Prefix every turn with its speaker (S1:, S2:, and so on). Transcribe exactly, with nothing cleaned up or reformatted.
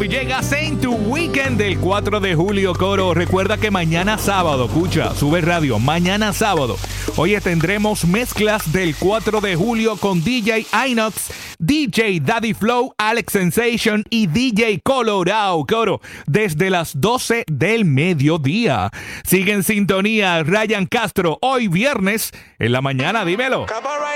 S1: Llega Saint to Weekend del cuatro de julio, coro. Recuerda que mañana sábado, escucha, sube radio, mañana sábado. Hoy tendremos mezclas del cuatro de julio con D J Inox, D J Daddy Flow, Alex Sensation y D J Colorado, coro, desde las doce del mediodía. Sigue en sintonía Ryan Castro, hoy viernes, en la mañana, dímelo.